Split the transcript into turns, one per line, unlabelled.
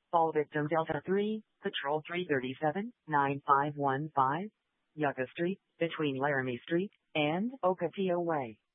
All victim Delta 3, Patrol 337, 9515, Yucca Street, between Laramie Street and Ocotillo Way.